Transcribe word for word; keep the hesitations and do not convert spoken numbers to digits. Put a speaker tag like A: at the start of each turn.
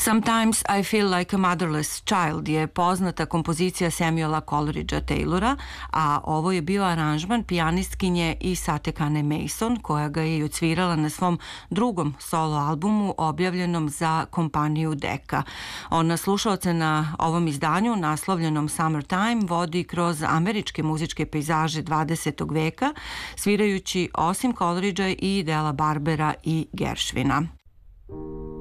A: Sometimes I Feel Like a Motherless Child je poznata kompozicija Samuela Coleridgea Taylora, a ovo je bio aranžman pijanistkinje Isate Kane Mason, koja ga je i odsvirala na svom drugom solo albumu objavljenom za kompaniju Decca. Ona slušaoce na ovom izdanju, naslovljenom Summertime, vodi kroz američke muzičke pejzaže dvadesetog veka, svirajući osim Coleridgea i Dela Barbera i Gershwina.